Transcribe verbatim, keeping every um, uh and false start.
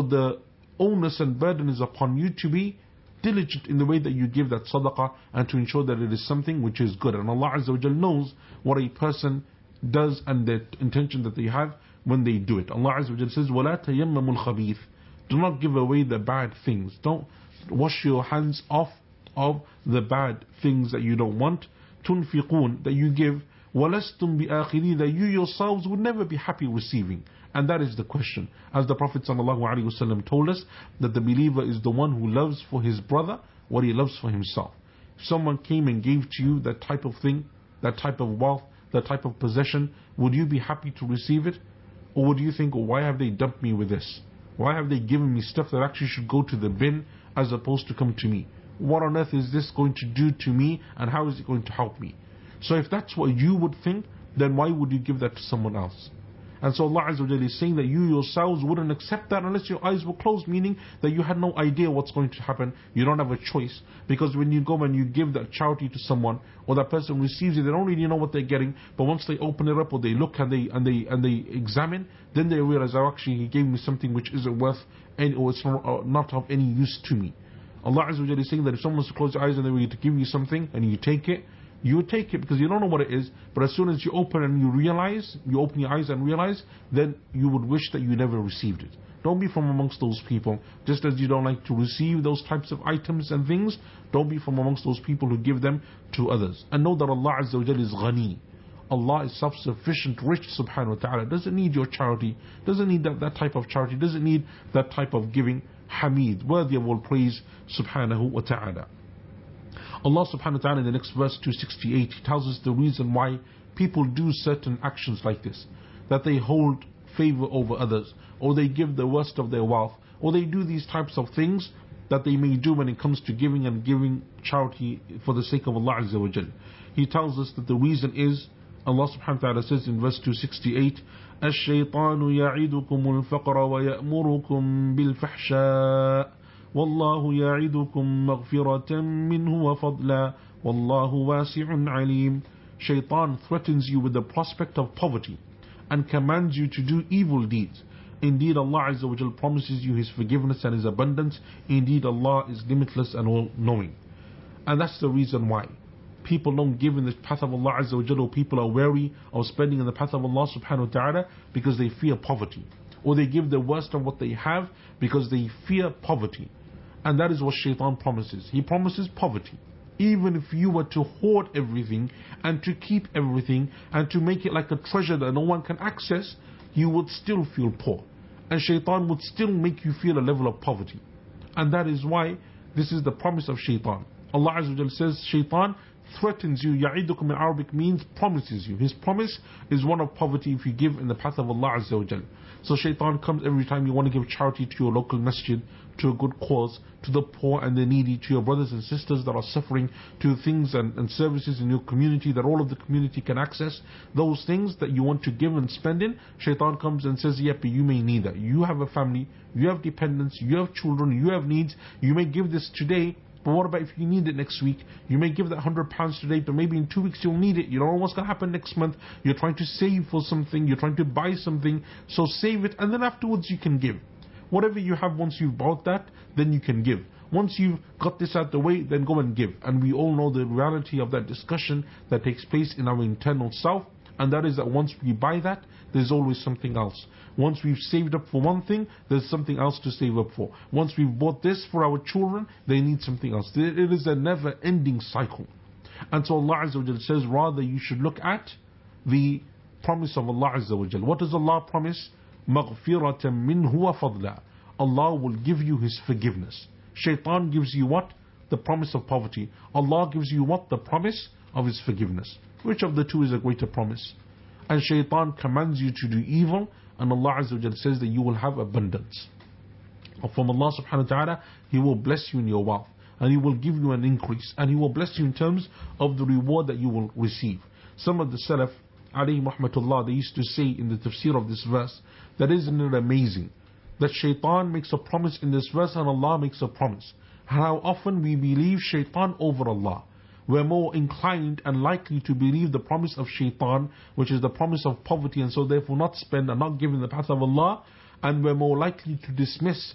the onus and burden is upon you to be diligent in the way that you give that sadaqah and to ensure that it is something which is good. And Allah Azza wa Jal knows what a person does and the intention that they have when they do it. Allah Azza wa Jal says, وَلَا تَيَمَّمُوا الْخَبِيثِ. Do not give away the bad things. Don't wash your hands off of the bad things that you don't want. تُنْفِقُونَ, that you give. وَلَسْتُمْ بِآخِرِينَ, that you yourselves would never be happy receiving. And that is the question. As the Prophet ﷺ told us, that the believer is the one who loves for his brother what he loves for himself. If someone came and gave to you that type of thing, that type of wealth, that type of possession, would you be happy to receive it? Or would you think, oh, why have they dumped me with this? Why have they given me stuff that actually should go to the bin as opposed to come to me? What on earth is this going to do to me, and how is it going to help me? So if that's what you would think, then why would you give that to someone else? And so Allah Azza wa Jalla is saying that you yourselves wouldn't accept that unless your eyes were closed, meaning that you had no idea what's going to happen. You don't have a choice. Because when you go and you give that charity to someone, or that person receives it, they don't really know what they're getting, but once they open it up or they look and they and they and they examine, then they realize, oh, actually he gave me something which isn't worth any, or it's not, uh, not of any use to me. Allah Azza wa Jalla is saying that if someone was to close your eyes and they were to give you something and you take it, you would take it because you don't know what it is, but as soon as you open and you realize, you open your eyes and realize, then you would wish that you never received it. Don't be from amongst those people. Just as you don't like to receive those types of items and things, don't be from amongst those people who give them to others. And know that Allah Azza wa Jalla is ghani. Allah is self-sufficient, rich, subhanahu wa ta'ala. Doesn't need your charity, doesn't need that, that type of charity, doesn't need that type of giving. Hamid, worthy of all praise, subhanahu wa ta'ala. Allah subhanahu wa ta'ala in the next verse two sixty-eight, He tells us the reason why people do certain actions like this. That they hold favor over others, or they give the worst of their wealth, or they do these types of things that they may do when it comes to giving and giving charity for the sake of Allah Azza wa Jal. He tells us that the reason is, Allah subhanahu wa ta'ala says in verse two sixty-eight, الشيطان يعدكم الفقر ويأمركم بالفحشاء والله يعدكم مغفرة منه وفضلا والله واسع عليم. Shaitan threatens you with the prospect of poverty and commands you to do evil deeds. Indeed, Allah Azza wa Jal promises you His forgiveness and His abundance. Indeed, Allah is limitless and all-knowing. And that's the reason why people don't give in the path of Allah Azza wa Jal, or people are wary of spending in the path of Allah subhanahu wa ta'ala because they fear poverty. Or they give the worst of what they have because they fear poverty. And that is what Shaitan promises. He promises poverty. Even if you were to hoard everything and to keep everything and to make it like a treasure that no one can access, you would still feel poor. And Shaitan would still make you feel a level of poverty. And that is why this is the promise of Shaitan. Allah Azza wa Jalla says Shaitan threatens you. Ya'idukum in Arabic means promises you. His promise is one of poverty if you give in the path of Allah Azza wa Jalla. So Shaitan comes every time you want to give charity to your local masjid, to a good cause, to the poor and the needy, to your brothers and sisters that are suffering, to things and, and services in your community that all of the community can access. Those things that you want to give and spend in, Shaitan comes and says, yep, you may need that. You have a family, you have dependents, you have children, you have needs. You may give this today, but what about if you need it next week? You may give that one hundred pounds today, but maybe in two weeks you'll need it. You don't know what's going to happen next month. You're trying to save for something. You're trying to buy something. So save it, and then afterwards you can give. Whatever you have, once you've bought that, then you can give. Once you've got this out the way, then go and give. And we all know the reality of that discussion that takes place in our internal self. And that is that once we buy that, there's always something else. Once we've saved up for one thing, there's something else to save up for. Once we've bought this for our children, they need something else. It is a never-ending cycle. And so Allah Azza wa Jalla says, rather you should look at the promise of Allah Azza wa Jalla. What does Allah promise? مَغْفِرَةً مِّنْهُ وَفَضْلًا. Allah will give you His forgiveness. Shaitan gives you what? The promise of poverty. Allah gives you what? The promise of His forgiveness. Which of the two is a greater promise? And Shaitan commands you to do evil, and Allah Azza wa Jalla says that you will have abundance. From Allah subhanahu wa ta'ala, He will bless you in your wealth, and He will give you an increase, and He will bless you in terms of the reward that you will receive. Some of the Salaf, alayhi rahmatullah, they used to say in the tafsir of this verse, that isn't it amazing that Shaitan makes a promise in this verse and Allah makes a promise. How often we believe Shaitan over Allah. We're more inclined and likely to believe the promise of Shaitan, which is the promise of poverty, and so therefore not spend and not give in the path of Allah, and we're more likely to dismiss